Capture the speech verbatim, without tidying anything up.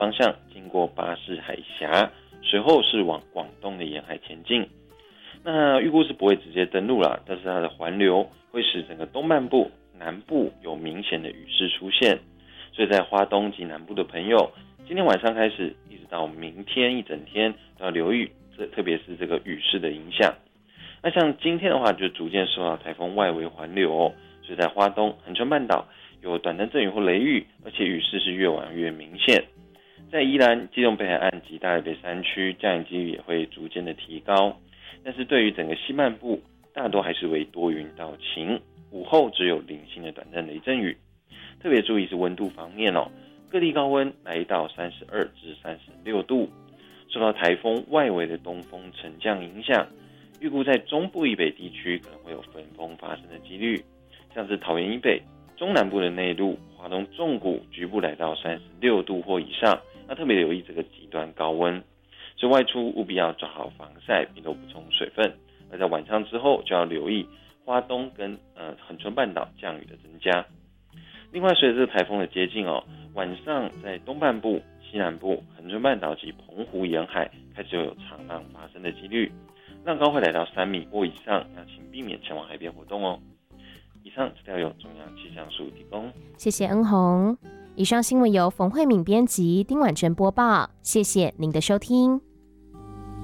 方向经过巴士海峡，随后是往广东的沿海前进。那预估是不会直接登陆啦，但是它的环流会使整个东半部、南部有明显的雨势出现，所以在花东及南部的朋友，今天晚上开始一直到明天一整天都要留意，这特别是这个雨势的影响。那像今天的话，就逐渐受到台风外围环流哦，所以在花东、恒春半岛有短暂阵雨或雷雨，而且雨势是越晚越明显。在宜兰、基隆北海岸及大台北山区，降雨几率也会逐渐的提高。但是对于整个西半部，大多还是为多云到晴，午后只有零星的短暂雷阵雨。特别注意是温度方面哦，各地高温来到三十二至三十六度。受到台风外围的东风沉降影响，预估在中部以北地区可能会有分风发生的几率，像是桃园以北、中南部的内陆、华东纵谷局部来到三十六度或以上，那特别留意这个极端高温，所以外出务必要做好防晒，并多补充水分。而在晚上之后就要留意花东跟呃恒春半岛降雨的增加。另外，随着这个台风的接近哦，晚上在东半部、西南部、恒春半岛及澎湖沿海开始有长浪发生的几率，浪高会来到三米或以上，那请避免前往海边活动哦。以上资料由中央气象署提供， 谢谢恩宏。以上新闻由冯慧敏编辑，丁婉珍播报，谢谢您的收听。